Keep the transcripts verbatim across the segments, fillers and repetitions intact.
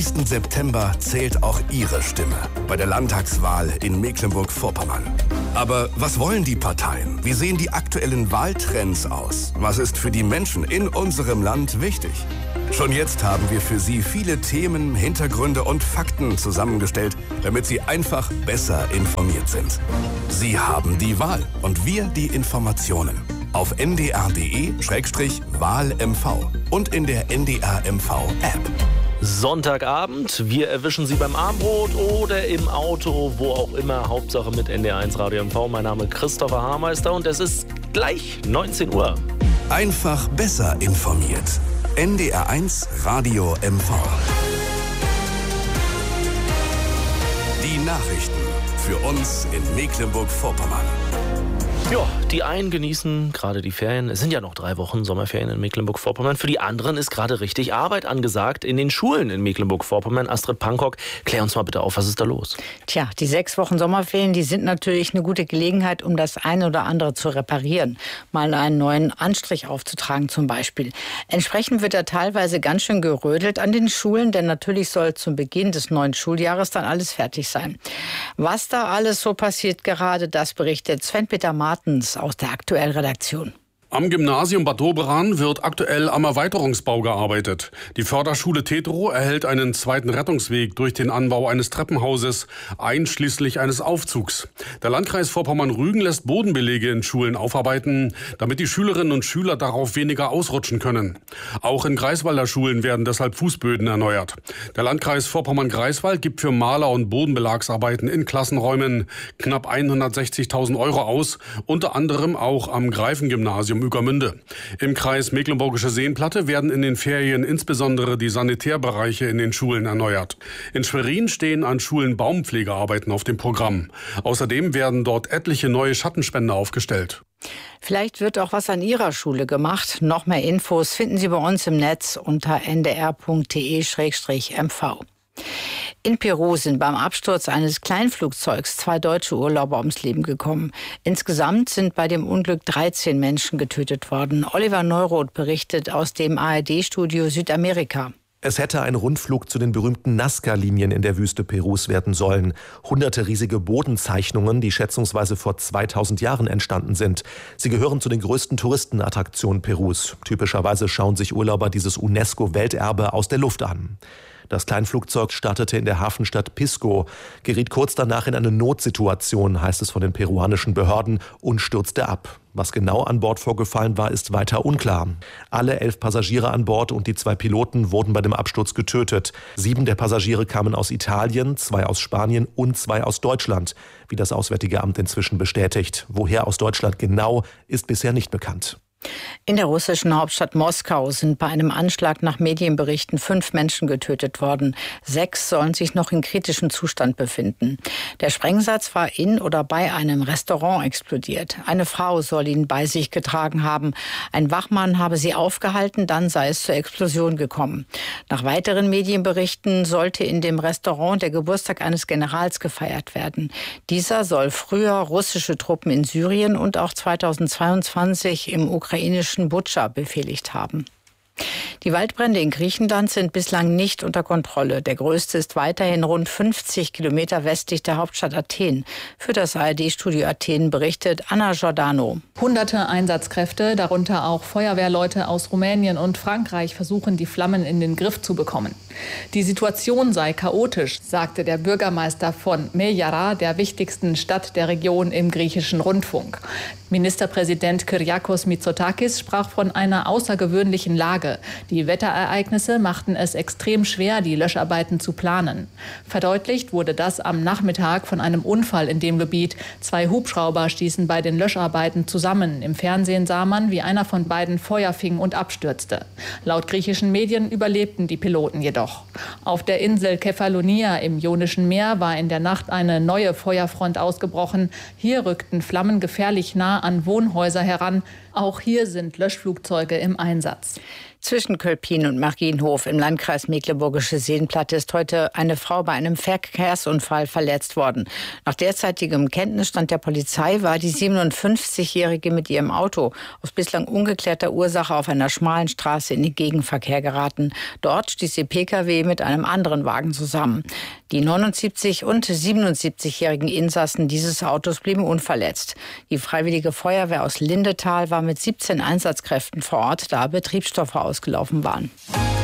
nächsten September zählt auch Ihre Stimme bei der Landtagswahl in Mecklenburg-Vorpommern. Aber was wollen die Parteien? Wie sehen die aktuellen Wahltrends aus? Was ist für die Menschen in unserem Land wichtig? Schon jetzt haben wir für Sie viele Themen, Hintergründe und Fakten zusammengestellt, damit Sie einfach besser informiert sind. Sie haben die Wahl und wir die Informationen. Auf n d r punkt d e Schrägstrich Wahl M V und in der N D R M V App. Sonntagabend, wir erwischen Sie beim Abendbrot oder im Auto, wo auch immer, Hauptsache mit N D R eins Radio M V. Mein Name ist Christopher Haarmeister und es ist gleich neunzehn Uhr. Einfach besser informiert. N D R eins Radio M V. Die Nachrichten für uns in Mecklenburg-Vorpommern. Ja, die einen genießen gerade die Ferien. Es sind ja noch drei Wochen Sommerferien in Mecklenburg-Vorpommern. Für die anderen ist gerade richtig Arbeit angesagt in den Schulen in Mecklenburg-Vorpommern. Astrid Pankok, klär uns mal bitte auf, was ist da los? Tja, die sechs Wochen Sommerferien, die sind natürlich eine gute Gelegenheit, um das eine oder andere zu reparieren. Mal einen neuen Anstrich aufzutragen zum Beispiel. Entsprechend wird da teilweise ganz schön gerödelt an den Schulen, denn natürlich soll zum Beginn des neuen Schuljahres dann alles fertig sein. Was da alles so passiert gerade, das berichtet Sven-Peter Martens aus der Aktuell-Redaktion. Am Gymnasium Bad Doberan wird aktuell am Erweiterungsbau gearbeitet. Die Förderschule Tetro erhält einen zweiten Rettungsweg durch den Anbau eines Treppenhauses, einschließlich eines Aufzugs. Der Landkreis Vorpommern-Rügen lässt Bodenbelege in Schulen aufarbeiten, damit die Schülerinnen und Schüler darauf weniger ausrutschen können. Auch in Greifswalder Schulen werden deshalb Fußböden erneuert. Der Landkreis Vorpommern-Greifswald gibt für Maler- und Bodenbelagsarbeiten in Klassenräumen knapp hundertsechzigtausend Euro aus, unter anderem auch am Greifengymnasium Ueckermünde. Im Kreis Mecklenburgische Seenplatte werden in den Ferien insbesondere die Sanitärbereiche in den Schulen erneuert. In Schwerin stehen an Schulen Baumpflegearbeiten auf dem Programm. Außerdem werden dort etliche neue Schattenspender aufgestellt. Vielleicht wird auch was an Ihrer Schule gemacht. Noch mehr Infos finden Sie bei uns im Netz unter n d r punkt d e Schrägstrich m v. In Peru sind beim Absturz eines Kleinflugzeugs zwei deutsche Urlauber ums Leben gekommen. Insgesamt sind bei dem Unglück dreizehn Menschen getötet worden. Oliver Neuroth berichtet aus dem A R D-Studio Südamerika. Es hätte ein Rundflug zu den berühmten Nazca-Linien in der Wüste Perus werden sollen. Hunderte riesige Bodenzeichnungen, die schätzungsweise vor zweitausend Jahren entstanden sind. Sie gehören zu den größten Touristenattraktionen Perus. Typischerweise schauen sich Urlauber dieses UNESCO-Welterbe aus der Luft an. Das Kleinflugzeug startete in der Hafenstadt Pisco, geriet kurz danach in eine Notsituation, heißt es von den peruanischen Behörden, und stürzte ab. Was genau an Bord vorgefallen war, ist weiter unklar. Alle elf Passagiere an Bord und die zwei Piloten wurden bei dem Absturz getötet. Sieben der Passagiere kamen aus Italien, zwei aus Spanien und zwei aus Deutschland, wie das Auswärtige Amt inzwischen bestätigt. Woher aus Deutschland genau, ist bisher nicht bekannt. In der russischen Hauptstadt Moskau sind bei einem Anschlag nach Medienberichten fünf Menschen getötet worden. Sechs sollen sich noch in kritischem Zustand befinden. Der Sprengsatz war in oder bei einem Restaurant explodiert. Eine Frau soll ihn bei sich getragen haben. Ein Wachmann habe sie aufgehalten, dann sei es zur Explosion gekommen. Nach weiteren Medienberichten sollte in dem Restaurant der Geburtstag eines Generals gefeiert werden. Dieser soll früher russische Truppen in Syrien und auch zweitausendzweiundzwanzig im ukrainischen Butscha befehligt haben. Die Waldbrände in Griechenland sind bislang nicht unter Kontrolle. Der größte ist weiterhin rund fünfzig Kilometer westlich der Hauptstadt Athen. Für das A R D-Studio Athen berichtet Anna Giordano. Hunderte Einsatzkräfte, darunter auch Feuerwehrleute aus Rumänien und Frankreich, versuchen, die Flammen in den Griff zu bekommen. Die Situation sei chaotisch, sagte der Bürgermeister von Meyara, der wichtigsten Stadt der Region, im griechischen Rundfunk. Ministerpräsident Kyriakos Mitsotakis sprach von einer außergewöhnlichen Lage. Die Wetterereignisse machten es extrem schwer, die Löscharbeiten zu planen. Verdeutlicht wurde das am Nachmittag von einem Unfall in dem Gebiet. Zwei Hubschrauber stießen bei den Löscharbeiten zusammen. Im Fernsehen sah man, wie einer von beiden Feuer fing und abstürzte. Laut griechischen Medien überlebten die Piloten jedoch. Auf der Insel Kefalonia im Ionischen Meer war in der Nacht eine neue Feuerfront ausgebrochen. Hier rückten Flammen gefährlich nah an Wohnhäuser heran. Auch hier sind Löschflugzeuge im Einsatz. Zwischen Kölpin und Marienhof im Landkreis Mecklenburgische Seenplatte ist heute eine Frau bei einem Verkehrsunfall verletzt worden. Nach derzeitigem Kenntnisstand der Polizei war die siebenundfünfzigjährige mit ihrem Auto aus bislang ungeklärter Ursache auf einer schmalen Straße in den Gegenverkehr geraten. Dort stieß ihr Pkw mit einem anderen Wagen zusammen. Die neunundsiebzig- und siebenundsiebzigjährigen Insassen dieses Autos blieben unverletzt. Die Freiwillige Feuerwehr aus Lindetal war mit siebzehn Einsatzkräften vor Ort, da Betriebsstoffe ausgelaufen waren.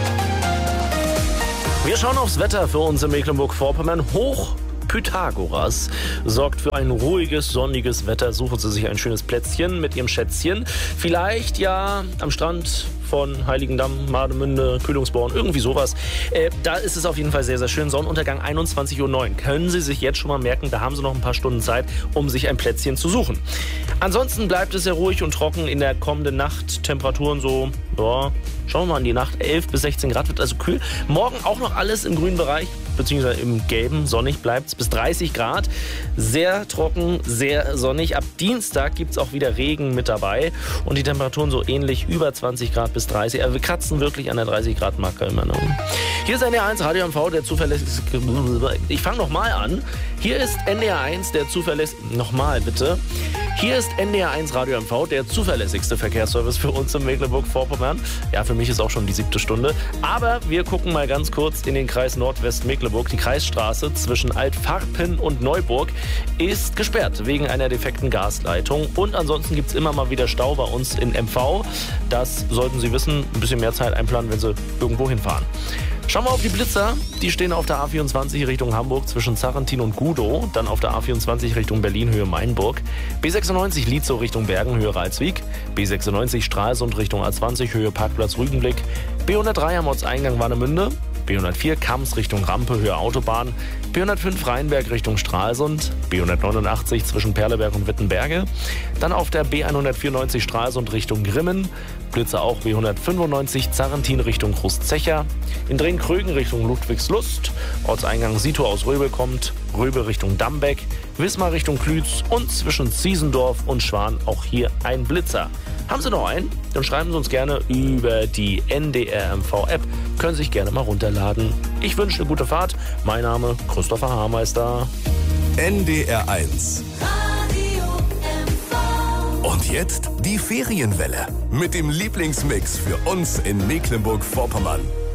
Wir schauen aufs Wetter für uns in Mecklenburg-Vorpommern. Hoch Pythagoras sorgt für ein ruhiges, sonniges Wetter. Suchen Sie sich ein schönes Plätzchen mit Ihrem Schätzchen. Vielleicht ja am Strand von Heiligendamm, Mademünde, Kühlungsborn, irgendwie sowas. Äh, da ist es auf jeden Fall sehr, sehr schön. Sonnenuntergang einundzwanzig Uhr neun. Können Sie sich jetzt schon mal merken, da haben Sie noch ein paar Stunden Zeit, um sich ein Plätzchen zu suchen. Ansonsten bleibt es sehr ruhig und trocken in der kommenden Nacht. Temperaturen so, ja, schauen wir mal an die Nacht. elf bis sechzehn Grad, wird also kühl. Morgen auch noch alles im grünen Bereich, beziehungsweise im gelben. Sonnig bleibt es bis dreißig Grad. Sehr trocken, sehr sonnig. Ab Dienstag gibt es auch wieder Regen mit dabei. Und die Temperaturen so ähnlich, über zwanzig Grad bis dreißig. Also wir kratzen wirklich an der dreißig Grad Marke immer noch. Hier ist N D R eins Radio M V, der zuverlässige... Ich fange nochmal an. Hier ist N D R eins, der zuverlässige... Nochmal bitte. Hier ist N D R eins Radio M V, der zuverlässigste Verkehrsservice für uns in Mecklenburg-Vorpommern. Ja, für mich ist auch schon die siebte Stunde. Aber wir gucken mal ganz kurz in den Kreis Nordwest-Mecklenburg. Die Kreisstraße zwischen Altfarpen und Neuburg ist gesperrt wegen einer defekten Gasleitung. Und ansonsten gibt es immer mal wieder Stau bei uns in M V. Das sollten Sie wissen. Ein bisschen mehr Zeit einplanen, wenn Sie irgendwo hinfahren. Schauen wir auf die Blitzer. Die stehen auf der A vierundzwanzig Richtung Hamburg zwischen Zarrentin und Gudow. Dann auf der A vierundzwanzig Richtung Berlin, Höhe Mainburg. B sechsundneunzig Lietzow Richtung Bergen, Höhe Ralswiek. B sechsundneunzig Stralsund Richtung A zwanzig, Höhe Parkplatz Rügenblick. B hundertdrei am Ortseingang Warnemünde. B hundertvier Kams Richtung Rampe, Höhe Autobahn. B hundertfünf Rheinberg Richtung Stralsund. B hundertneunundachtzig zwischen Perleberg und Wittenberge. Dann auf der B hundertvierundneunzig Stralsund Richtung Grimmen. Blitzer auch B hundertfünfundneunzig Zarrentin Richtung Großzecher. In Drenkrögen Richtung Ludwigslust. Ortseingang Sito aus Röbel kommt. Röbel Richtung Dambeck. Wismar Richtung Klütz. Und zwischen Ziesendorf und Schwan auch hier ein Blitzer. Haben Sie noch einen? Dann schreiben Sie uns gerne über die N D R M V-App. Können Sie sich gerne mal runterladen. Ich wünsche eine gute Fahrt. Mein Name Christopher Haarmeister. N D R eins. Und jetzt die Ferienwelle mit dem Lieblingsmix für uns in Mecklenburg-Vorpommern.